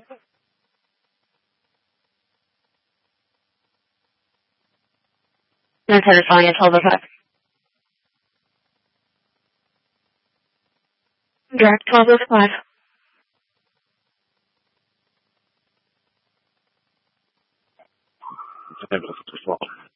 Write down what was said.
No time is calling at 12:05. Direct 12:05. Table for 12.